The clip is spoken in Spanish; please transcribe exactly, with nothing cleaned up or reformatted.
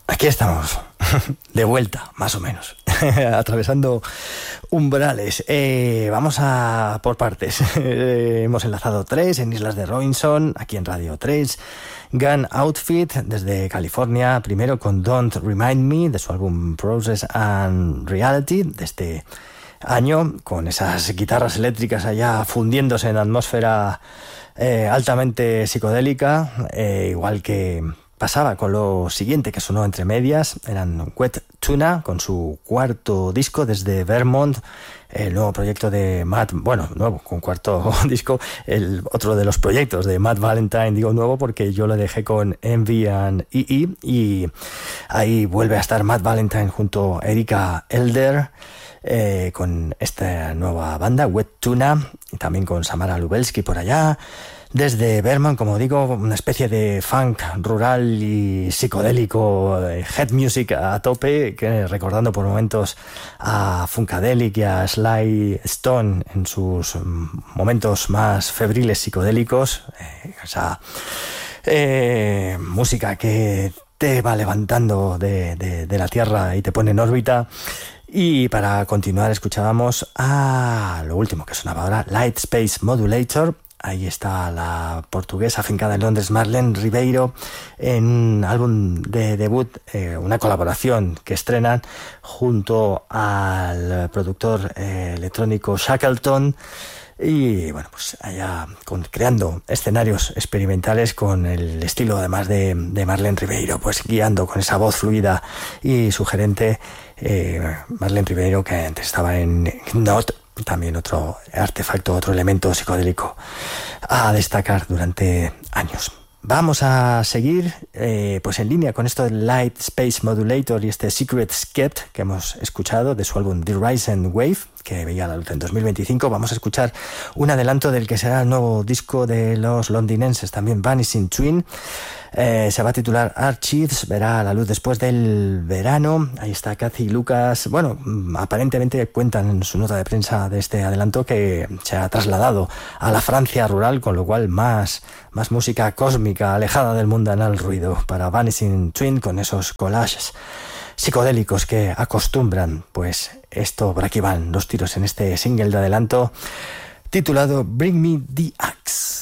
Aquí estamos, de vuelta, más o menos, atravesando umbrales. Eh, vamos a por partes. Eh, hemos enlazado tres en Islas de Robinson, aquí en Radio tres. Gun Outfit, desde California, primero con Don't Remind Me, de su álbum Process and Reality, de este año, con esas guitarras eléctricas allá fundiéndose en atmósfera eh, altamente psicodélica, eh, igual que pasaba con lo siguiente que sonó entre medias. Eran Wet Tuna, con su cuarto disco desde Vermont, el nuevo proyecto de Matt, bueno, nuevo, con cuarto disco, el otro de los proyectos de Matt Valentine, digo nuevo porque yo lo dejé con Envy and E E, y ahí vuelve a estar Matt Valentine junto a Erika Elder, eh, con esta nueva banda, Wet Tuna, y también con Samara Lubelsky por allá. Desde Vermont, como digo, una especie de funk rural y psicodélico, head music a tope, que recordando por momentos a Funkadelic y a Sly Stone en sus momentos más febriles psicodélicos. Eh, esa eh, música que te va levantando de, de, de la tierra y te pone en órbita. Y para continuar escuchábamos a lo último que sonaba ahora, Light Space Modulator. Ahí está la portuguesa afincada en Londres, Marlene Ribeiro, en un álbum de debut, eh, una colaboración que estrenan junto al productor eh, electrónico Shackleton. Y bueno, pues allá con, creando escenarios experimentales con el estilo además de, de Marlene Ribeiro, pues guiando con esa voz fluida y sugerente. eh, Marlene Ribeiro, que antes estaba en Not, también otro artefacto, otro elemento psicodélico a destacar durante años. Vamos a seguir eh, pues en línea con esto del Light Space Modulator y este Secret Skept que hemos escuchado de su álbum The Rise and Wave, que veía la luz en dos mil veinticinco. Vamos a escuchar un adelanto del que será el nuevo disco de los londinenses, también Vanishing Twin. Eh, se va a titular Archives, verá la luz después del verano. Ahí está Cathy Lucas. Bueno, aparentemente cuentan en su nota de prensa de este adelanto que se ha trasladado a la Francia rural, con lo cual más, más música cósmica, alejada del mundanal ruido para Vanishing Twin, con esos collages psicodélicos que acostumbran. Pues esto, por aquí van los tiros en este single de adelanto titulado Bring Me the Axe.